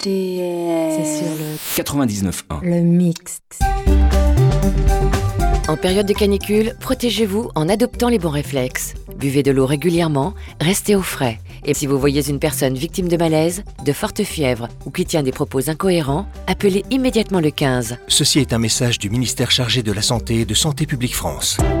C'est sur le 99.1. Le mix. En période de canicule, protégez-vous en adoptant les bons réflexes. Buvez de l'eau régulièrement, restez au frais. Et si vous voyez une personne victime de malaise, de forte fièvre ou qui tient des propos incohérents, appelez immédiatement le 15. Ceci est un message du ministère chargé de la Santé et de Santé publique France.